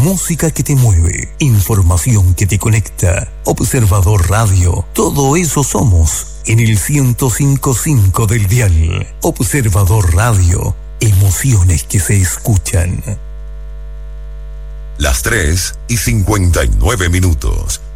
música que te mueve, información que te conecta. Observador Radio, todo eso somos en el 105.5 del dial. Observador Radio, emociones que se escuchan. Las 3:59.